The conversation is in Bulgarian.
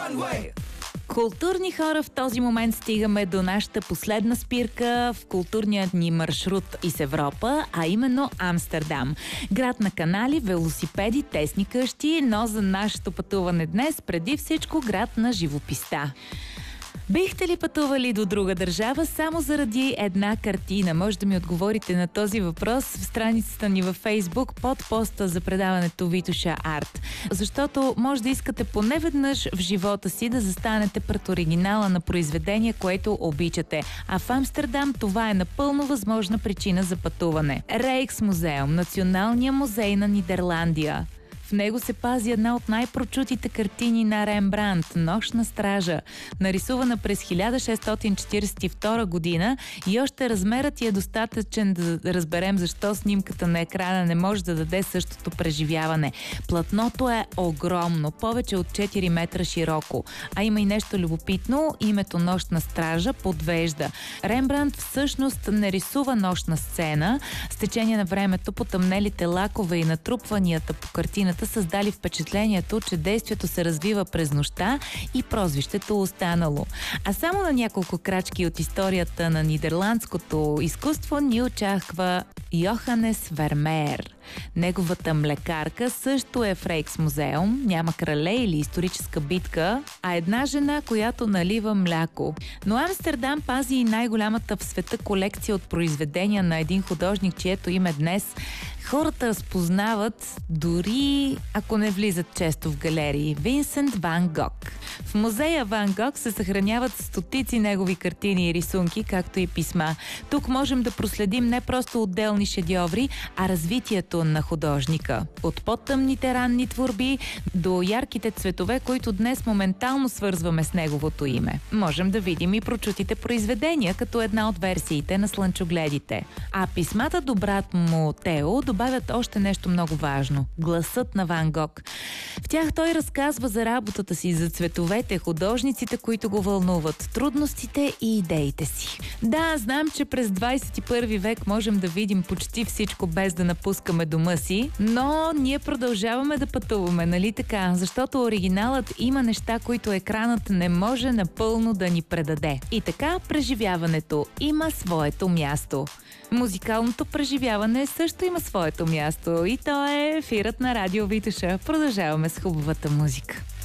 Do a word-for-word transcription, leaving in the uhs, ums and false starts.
Културни хора, в този момент стигаме до нашата последна спирка в културния ни маршрут из Европа, а именно Амстердам. Град на канали, велосипеди, тесни къщи, но за нашето пътуване днес преди всичко град на живописта. Бихте ли пътували до друга държава само заради една картина? Може да ми отговорите на този въпрос в страницата ни във Фейсбук под поста за предаването Витоша Арт. Защото може да искате поне веднъж в живота си да застанете пред оригинала на произведение, което обичате. А в Амстердам това е напълно възможна причина за пътуване. Рейхсмузеум, Националния музей на Нидерландия. В него се пази една от най-прочутите картини на Рембрандт – Нощна стража, нарисувана през хиляда шестстотин четиридесет и втора година, и още размерът ѝ е достатъчен да разберем защо снимката на екрана не може да даде същото преживяване. Платното е огромно, повече от четири метра широко. А има и нещо любопитно – името Нощна стража подвежда. Рембрандт всъщност не рисува нощна сцена. С течение на времето потъмнелите лакове и натрупванията по картината създали впечатлението, че действието се развива през нощта и прозвището останало. А само на няколко крачки от историята на нидерландското изкуство ни очаква Йоханес Вермеер. Неговата млекарка също е в Рейхсмузеум. Няма крале или историческа битка, а една жена, която налива мляко. Но Амстердам пази и най-голямата в света колекция от произведения на един художник, чието име днес хората разпознават, дори ако не влизат често в галерии. Винсент Ван Гог. В музея Ван Гог се съхраняват стотици негови картини и рисунки, както и писма. Тук можем да проследим не просто отделни шедьоври, а развитието на художника. От по-тъмните ранни творби до ярките цветове, които днес моментално свързваме с неговото име. Можем да видим и прочутите произведения, като една от версиите на Слънчогледите. А писмата до брат му Тео добавят още нещо много важно – гласът на Ван Гог. В тях той разказва за работата си, за цветовете, художниците, които го вълнуват, трудностите и идеите си. Да, знам, че през двадесет и първи век можем да видим почти всичко без да напускаме дома си, но ние продължаваме да пътуваме, нали така? Защото оригиналът има неща, които екранът не може напълно да ни предаде. И така преживяването има своето място. Музикалното преживяване също има своето място и то е ефирът на Радио Витоша. Продължаваме с хубавата музика.